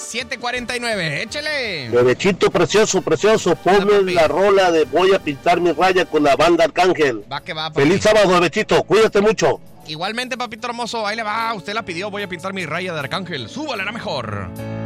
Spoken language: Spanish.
7:49. Échele. Bebechito precioso, ponme la rola de Voy a pintar mi raya con la banda Arcángel. Va que va, papi. Feliz sábado, Bebechito, cuídate mucho. Igualmente, papito hermoso, ahí le va. Usted la pidió, Voy a pintar mi raya de Arcángel. Súbale la mejor.